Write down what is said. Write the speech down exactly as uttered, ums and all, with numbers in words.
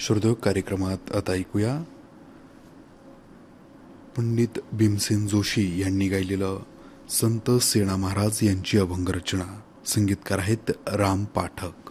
श्रोते कार्यक्रमात आता ऐकूया पंडित भीमसेन जोशी यांनी गायलेलं संत सेना महाराज यांची अभंग रचना. संगीतकार आहेत राम पाठक.